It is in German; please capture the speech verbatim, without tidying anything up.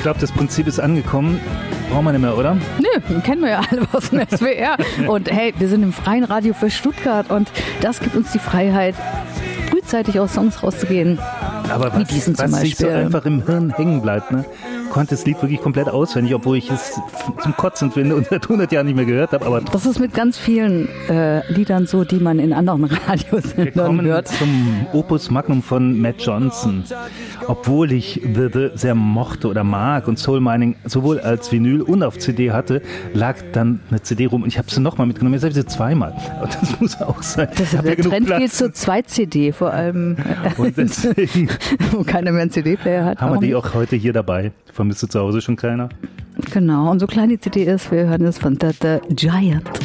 Ich glaube, das Prinzip ist angekommen. Brauchen wir nicht mehr, oder? Nö, kennen wir ja alle aus dem S W R. Und hey, wir sind im freien Radio für Stuttgart und das gibt uns die Freiheit, frühzeitig aus Songs rauszugehen. Aber was, diesen zum was sich so Beispiel. einfach im Hirn hängen bleibt, ne? Konnte das Lied wirklich komplett auswendig, obwohl ich es zum Kotzen finde und seit hundert Jahren nicht mehr gehört habe. Aber Das ist mit ganz vielen äh, Liedern so, die man in anderen wir Radiosendern kommen hört. zum Opus Magnum von Matt Johnson. Obwohl ich The The sehr mochte oder mag und Soul Mining sowohl als Vinyl und auf C D hatte, lag dann eine C D rum und ich habe sie nochmal mitgenommen. Jetzt habe ich sie zweimal. Und das muss auch sein. Das, Ich hab der ja genug Trend Platz. geht zur zwei C D, vor allem, Und deswegen wo keiner mehr einen C D-Player hat. haben wir Warum die auch heute hier dabei. Vermisst du zu Hause schon keiner? Genau, und so klein die C D ist, wir hören es von The, The Giant.